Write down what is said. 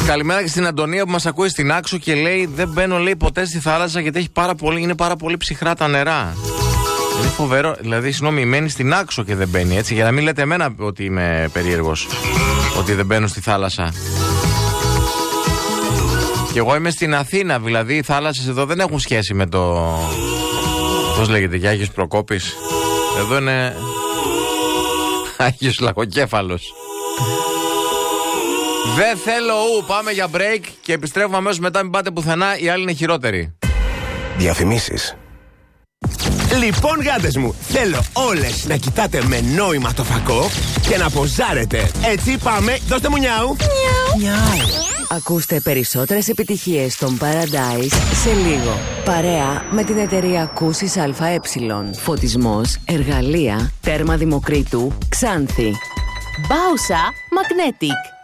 Καλημέρα και στην Αντωνία που μας ακούει στην Άξο και λέει: δεν μπαίνω, λέει, ποτέ στη θάλασσα γιατί είναι πάρα πολύ ψυχρά τα νερά. Είναι φοβερό. Δηλαδή, συγγνώμη, μένει στην Άξο και δεν μπαίνει, έτσι. Για να μην λέτε εμένα ότι είμαι περίεργος, ότι δεν μπαίνω στη θάλασσα. Και εγώ είμαι στην Αθήνα, δηλαδή οι θάλασσες εδώ δεν έχουν σχέση με το. Πώς λέγεται, για Άγιος Προκόπης. Εδώ είναι Άγιος Λαγοκέφαλος. Δεν θέλω πάμε για break και επιστρέφουμε αμέσως μετά, μην πάτε πουθενά, οι άλλοι είναι χειρότεροι. Διαφημίσεις. Λοιπόν, γάτες μου, θέλω όλες να κοιτάτε με νόημα το φακό και να ποζάρετε. Έτσι, πάμε, δώστε μου νιάου. Νιάου. Ακούστε περισσότερες επιτυχίες στον Paradise σε λίγο. Παρέα με την εταιρεία Ακούσεις ΑΕ. Φωτισμός, εργαλεία, τέρμα Δημοκρίτου, Ξάνθη. Μπάουσα Magnetic.